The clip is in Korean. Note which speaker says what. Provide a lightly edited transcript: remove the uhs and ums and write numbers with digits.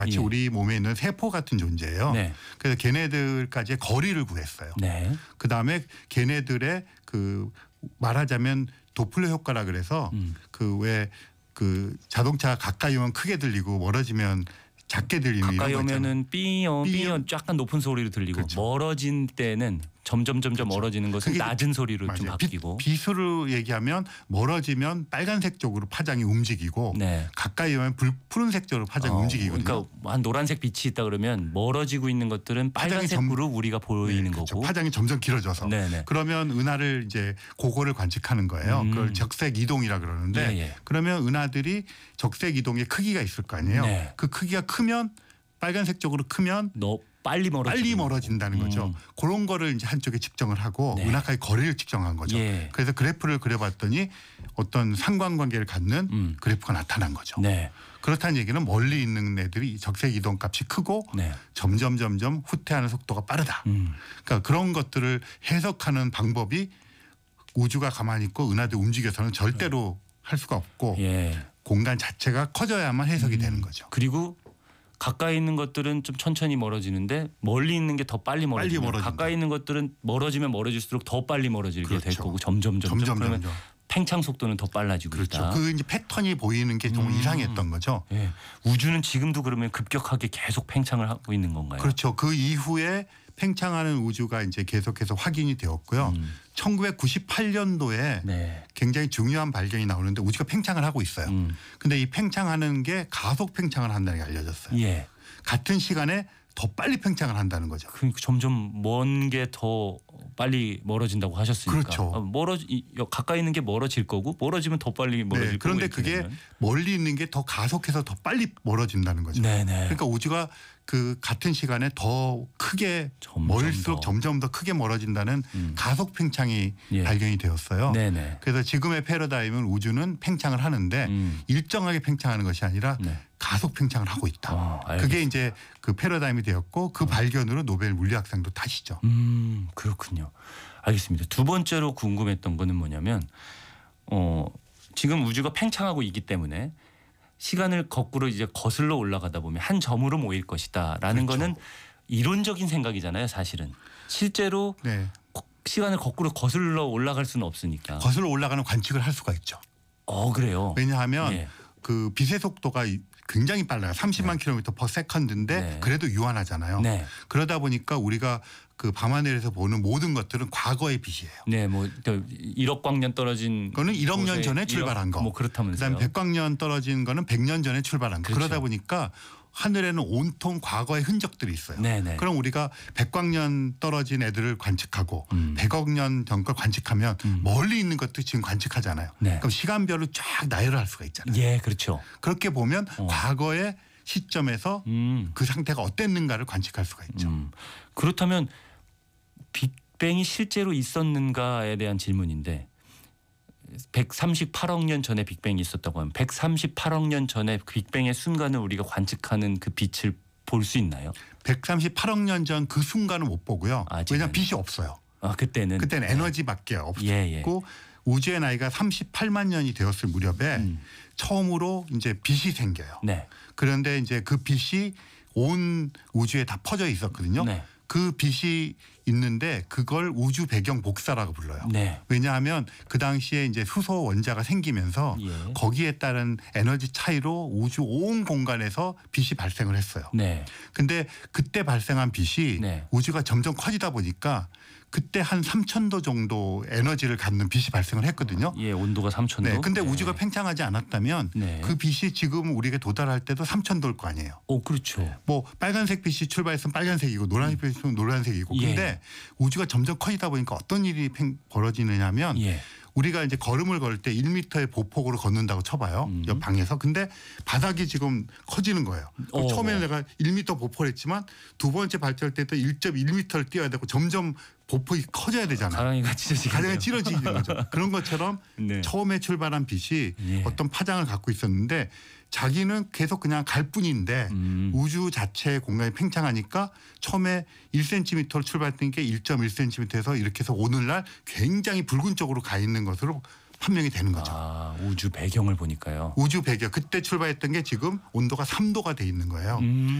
Speaker 1: 마치
Speaker 2: 예.
Speaker 1: 우리 몸에 있는 세포 같은 존재예요.
Speaker 2: 네.
Speaker 1: 그래서 걔네들까지의 거리를 구했어요.
Speaker 2: 네.
Speaker 1: 그다음에 걔네들의 말하자면 도플러 효과라 그래서 그 자동차 가까이 오면 크게 들리고 멀어지면 작게 들리는
Speaker 2: 가까이
Speaker 1: 이런 거 있잖아요.
Speaker 2: 오면은 삐요 약간 높은 소리로 들리고
Speaker 1: 그렇죠.
Speaker 2: 멀어진 때는 점점 멀어지는 것은
Speaker 1: 그게
Speaker 2: 낮은 소리로 좀
Speaker 1: 맞아요.
Speaker 2: 바뀌고.
Speaker 1: 빛으로 얘기하면 멀어지면 빨간색 쪽으로 파장이 움직이고
Speaker 2: 네.
Speaker 1: 가까이 오면 푸른색 쪽으로 파장이 움직이거든요.
Speaker 2: 그러니까 한 노란색 빛이 있다 그러면 멀어지고 있는 것들은 빨간색으로 우리가 보이는
Speaker 1: 그렇죠.
Speaker 2: 거고.
Speaker 1: 파장이 점점 길어져서.
Speaker 2: 네네.
Speaker 1: 그러면 은하를 이제 그거를 관측하는 거예요. 그걸 적색 이동이라 그러는데
Speaker 2: 예.
Speaker 1: 그러면 은하들이 적색 이동의 크기가 있을 거 아니에요.
Speaker 2: 네.
Speaker 1: 그 크기가 크면 빨간색 쪽으로 크면
Speaker 2: 빨리
Speaker 1: 멀어진다는 거죠. 그런 거를 이제 한쪽에 측정을 하고
Speaker 2: 네.
Speaker 1: 은하까지 거리를 측정한 거죠.
Speaker 2: 예.
Speaker 1: 그래서 그래프를 그려봤더니 어떤 상관관계를 갖는 그래프가 나타난 거죠.
Speaker 2: 네.
Speaker 1: 그렇다는 얘기는 멀리 있는 애들이 적색 이동 값이 크고
Speaker 2: 네.
Speaker 1: 점점 후퇴하는 속도가 빠르다. 그러니까 그런 것들을 해석하는 방법이 우주가 가만히 있고 은하도 움직여서는 절대로 할 수가 없고
Speaker 2: 예.
Speaker 1: 공간 자체가 커져야만 해석이 되는 거죠.
Speaker 2: 그리고 가까이 있는 것들은 좀 천천히 멀어지는데 멀리 있는 게 더 빨리 멀어지고
Speaker 1: 멀어진다.
Speaker 2: 가까이 있는 것들은 멀어지면 멀어질수록 더 빨리 멀어지게 될
Speaker 1: 그렇죠.
Speaker 2: 거고 점점 그러면 팽창 속도는 더 빨라지고
Speaker 1: 그렇죠.
Speaker 2: 있다.
Speaker 1: 그 이제 패턴이 보이는 게 좀 이상했던 거죠.
Speaker 2: 예. 우주는 지금도 그러면 급격하게 계속 팽창을 하고 있는 건가요?
Speaker 1: 그렇죠. 그 이후에 팽창하는 우주가 이제 계속해서 확인이 되었고요. 1998년도에
Speaker 2: 네.
Speaker 1: 굉장히 중요한 발견이 나오는데 우주가 팽창을 하고 있어요. 근데 이 팽창하는 게 가속 팽창을 한다는 게 알려졌어요.
Speaker 2: 예.
Speaker 1: 같은 시간에 더 빨리 팽창을 한다는 거죠.
Speaker 2: 그러니까 점점 먼 게 더 빨리 멀어진다고 하셨으니까.
Speaker 1: 그렇죠.
Speaker 2: 가까이 있는 게 멀어질 거고 멀어지면 더 빨리 멀어질 거고.
Speaker 1: 그런데 그게 멀리 있는 게 더 가속해서 더 빨리 멀어진다는 거죠.
Speaker 2: 네네.
Speaker 1: 그러니까 우주가 그 같은 시간에 더 크게 멀수록 점점 더 크게 멀어진다는 가속 팽창이 발견이 되었어요.
Speaker 2: 네네.
Speaker 1: 그래서 지금의 패러다임은 우주는 팽창을 하는데 일정하게 팽창하는 것이 아니라 가속 팽창을 하고 있다. 그게 이제 그 패러다임이 되었고 그 발견으로 노벨 물리학상도 타시죠.
Speaker 2: 그렇군요. 알겠습니다. 두 번째로 궁금했던 거는 뭐냐면 지금 우주가 팽창하고 있기 때문에 시간을 거꾸로 이제 거슬러 올라가다 보면 한 점으로 모일 것이다라는
Speaker 1: 그렇죠.
Speaker 2: 거는 이론적인 생각이잖아요, 사실은. 실제로 시간을 거꾸로 거슬러 올라갈 수는 없으니까.
Speaker 1: 거슬러 올라가는 관측을 할 수가 있죠.
Speaker 2: 그래요.
Speaker 1: 왜냐하면 그 빛의 속도가 굉장히 빨라요. 30만 킬로미터 퍼 세컨드인데 그래도 유한하잖아요. 그러다 보니까 우리가 그 밤하늘에서 보는 모든 것들은 과거의 빛이에요.
Speaker 2: 네, 뭐 1억 광년 떨어진
Speaker 1: 거는 1억 년 전에 출발한 거.
Speaker 2: 뭐 그렇다면서요.
Speaker 1: 그다음에 100광년 떨어진 거는 100년 전에 출발한 거.
Speaker 2: 그렇죠.
Speaker 1: 그러다 보니까 하늘에는 온통 과거의 흔적들이 있어요.
Speaker 2: 네네.
Speaker 1: 그럼 우리가 100광년 떨어진 애들을 관측하고 100억 년 전 걸 관측하면 멀리 있는 것도 지금 관측하잖아요. 그럼 시간별로 쫙 나열을 할 수가 있잖아요.
Speaker 2: 예, 그렇죠.
Speaker 1: 그렇게 보면 과거의 시점에서 그 상태가 어땠는가를 관측할 수가 있죠.
Speaker 2: 그렇다면 빅뱅이 실제로 있었는가에 대한 질문인데 138억 년 전에 빅뱅이 있었다고 하면 138억 년 전에 빅뱅의 순간을 우리가 관측하는 그 빛을 볼 수 있나요?
Speaker 1: 138억 년 전 그 순간은 못 보고요. 왜냐하면 빛이 없어요.
Speaker 2: 그때는
Speaker 1: 에너지밖에 없었고 우주의 나이가 38만 년이 되었을 무렵에 처음으로 이제 빛이 생겨요. 그런데 이제 그 빛이 온 우주에 다 퍼져 있었거든요. 그 빛이 있는데 그걸 우주 배경 복사라고 불러요. 왜냐하면 그 당시에 이제 수소 원자가 생기면서 거기에 따른 에너지 차이로 우주 온 공간에서 빛이 발생을 했어요. 근데 그때 발생한 빛이 우주가 점점 커지다 보니까 그때 한 3,000도 정도 에너지를 갖는 빛이 발생을 했거든요.
Speaker 2: 온도가 3,000도.
Speaker 1: 근데 우주가 팽창하지 않았다면 그 빛이 지금 우리가 도달할 때도 3,000도일 거 아니에요.
Speaker 2: 그렇죠.
Speaker 1: 뭐 빨간색 빛이 출발했으면 빨간색이고 노란색 빛이 있으면 노란색이고. 근데 우주가 점점 커지다 보니까 어떤 일이 벌어지느냐면 우리가 이제 걸음을 걸 때 1m의 보폭으로 걷는다고 쳐봐요. 옆 방에서. 근데 바닥이 지금 커지는 거예요. 처음에는 내가 1m 보폭을 했지만 두 번째 발전할 때도 1.1m를 뛰어야 되고 점점 보폭이 커져야 되잖아요. 가랑이 찢어지는 거죠. 그런 것처럼 처음에 출발한 빛이 어떤 파장을 갖고 있었는데 자기는 계속 그냥 갈 뿐인데 우주 자체의 공간이 팽창하니까 처음에 1cm로 출발했던 게 1.1cm에서 이렇게 해서 오늘날 굉장히 붉은 쪽으로 가 있는 것으로 판명이 되는 거죠.
Speaker 2: 아, 우주 배경을 보니까요.
Speaker 1: 우주 배경 그때 출발했던 게 지금 온도가 3도가 돼 있는 거예요.